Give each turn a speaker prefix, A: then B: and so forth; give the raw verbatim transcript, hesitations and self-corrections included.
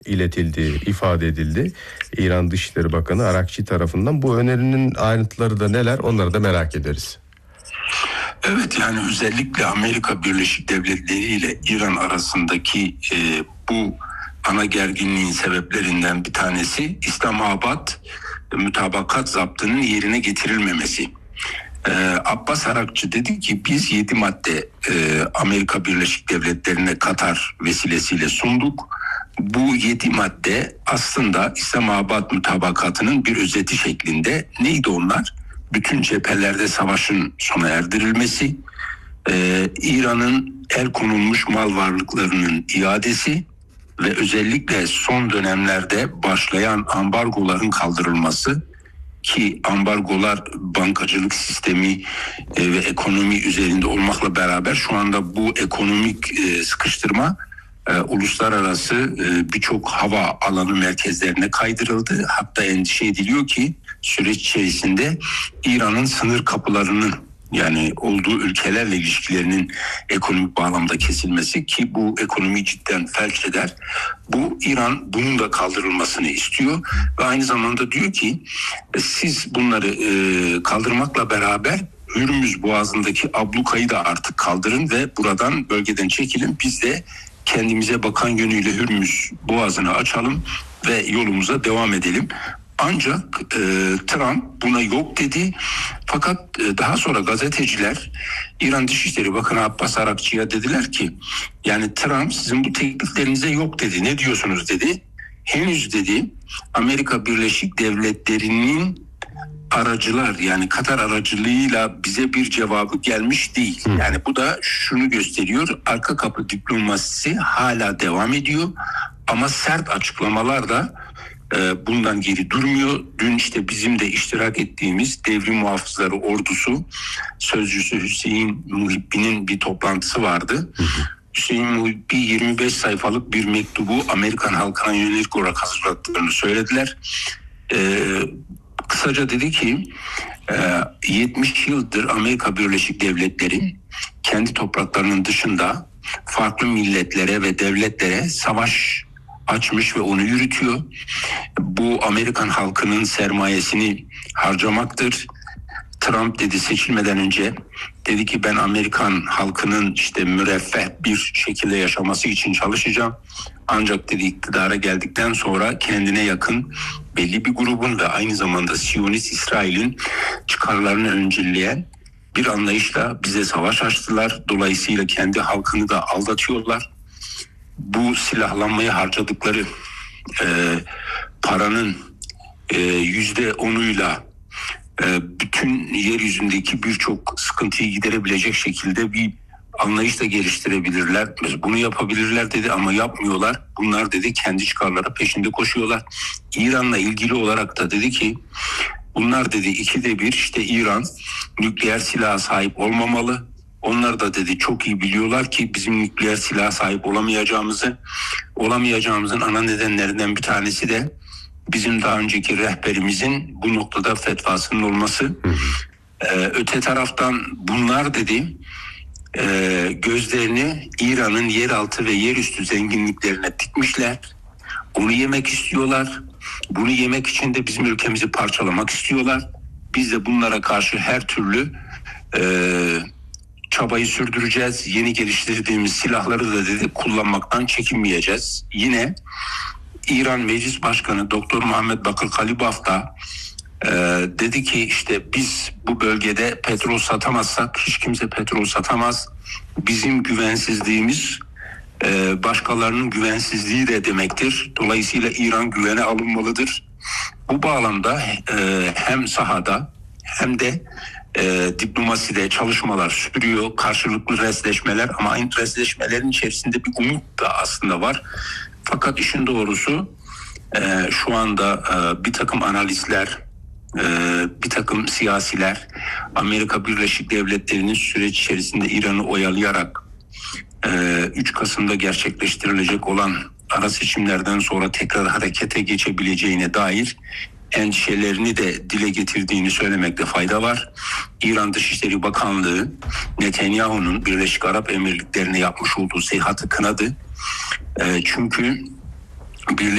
A: iletildi, ifade edildi. İran Dışişleri Bakanı Arakçi tarafından. Bu önerinin ayrıntıları da neler, onları da merak ederiz.
B: Evet, yani özellikle Amerika Birleşik Devletleri ile İran arasındaki e, bu ana gerginliğin sebeplerinden bir tanesi İslamabad mütabakat zaptının yerine getirilmemesi. Ee, Abbas Arakçı dedi ki biz yedi madde e, Amerika Birleşik Devletleri'ne Katar vesilesiyle sunduk. Bu yedi madde aslında İslamabad mütabakatının bir özeti şeklinde. Neydi onlar? Bütün cephelerde savaşın sona erdirilmesi, e, İran'ın el konulmuş mal varlıklarının iadesi ve özellikle son dönemlerde başlayan ambargoların kaldırılması, ki ambargolar bankacılık sistemi e, ve ekonomi üzerinde olmakla beraber şu anda bu ekonomik e, sıkıştırma e, uluslararası e, birçok hava alanı merkezlerine kaydırıldı. Hatta endişe ediliyor ki süreç içerisinde İran'ın sınır kapılarının, yani olduğu ülkelerle ilişkilerinin ekonomik bağlamda kesilmesi, ki bu ekonomiyi cidden felç eder. Bu İran bunun da kaldırılmasını istiyor ve aynı zamanda diyor ki siz bunları e, kaldırmakla beraber Hürmüz Boğazı'ndaki ablukayı da artık kaldırın ve buradan, bölgeden çekilin. Biz de kendimize bakan yönüyle Hürmüz Boğazı'nı açalım ve yolumuza devam edelim. Ancak e, Trump buna yok dedi. Fakat e, daha sonra gazeteciler İran Dışişleri Bakanı Abbas Arakçı'ya dediler ki yani Trump sizin bu tekliflerinize yok dedi. Ne diyorsunuz dedi. Henüz dedi Amerika Birleşik Devletleri'nin aracılar, yani Katar aracılığıyla bize bir cevabı gelmiş değil. Yani bu da şunu gösteriyor: arka kapı diplomasisi hala devam ediyor ama sert açıklamalar da bundan geri durmuyor. Dün işte bizim de iştirak ettiğimiz Devrim Muhafızları Ordusu sözcüsü Hüseyin Muhibbi'nin bir toplantısı vardı. Hı hı. Hüseyin Muhibbi yirmi beş sayfalık bir mektubu Amerikan halkına yönelik olarak hazırlattığını söylediler. Ee, kısaca dedi ki yetmiş yıldır Amerika Birleşik Devletleri kendi topraklarının dışında farklı milletlere ve devletlere savaş açmış ve onu yürütüyor. Bu Amerikan halkının sermayesini harcamaktır. Trump dedi seçilmeden önce, dedi ki ben Amerikan halkının işte müreffeh bir şekilde yaşaması için çalışacağım. Ancak dedi iktidara geldikten sonra kendine yakın belli bir grubun ve aynı zamanda Siyonist İsrail'in çıkarlarını öncelleyen bir anlayışla bize savaş açtılar. Dolayısıyla kendi halkını da aldatıyorlar. Bu silahlanmayı harcadıkları e, paranın e, yüzde onuyla e, bütün yeryüzündeki birçok sıkıntıyı giderebilecek şekilde bir anlayış da geliştirebilirler. Bunu yapabilirler dedi ama yapmıyorlar. Bunlar dedi kendi çıkarları peşinde koşuyorlar. İran'la ilgili olarak da dedi ki bunlar dedi ikide bir işte İran nükleer silaha sahip olmamalı. Onlar da dedi çok iyi biliyorlar ki bizim nükleer silaha sahip olamayacağımızı, olamayacağımızın ana nedenlerinden bir tanesi de bizim daha önceki rehberimizin bu noktada fetvasının olması. Ee, öte taraftan bunlar dedi e, gözlerini İran'ın yeraltı ve yerüstü zenginliklerine dikmişler. Onu yemek istiyorlar. Bunu yemek için de bizim ülkemizi parçalamak istiyorlar. Biz de bunlara karşı her türlü e, çabayı sürdüreceğiz. Yeni geliştirdiğimiz silahları da dedi kullanmaktan çekinmeyeceğiz. Yine İran Meclis Başkanı Doktor Muhammed Bakır Kalibaf da e, dedi ki işte biz bu bölgede petrol satamazsak hiç kimse petrol satamaz. Bizim güvensizliğimiz e, başkalarının güvensizliği de demektir. Dolayısıyla İran güvene alınmalıdır. Bu bağlamda e, hem sahada hem de E, diplomaside çalışmalar sürüyor, karşılıklı resleşmeler ama aynı resleşmelerin içerisinde bir umut da aslında var. Fakat işin doğrusu e, şu anda e, bir takım analistler, e, bir takım siyasiler Amerika Birleşik Devletleri'nin süreç içerisinde İran'ı oyalayarak e, üç Kasım'da gerçekleştirilecek olan ara seçimlerden sonra tekrar harekete geçebileceğine dair endişelerini de dile getirdiğini söylemekte fayda var. İran Dışişleri Bakanlığı Netanyahu'nun Birleşik Arap Emirlikleri'ne yapmış olduğu seyahati kınadı. E, çünkü Birleşik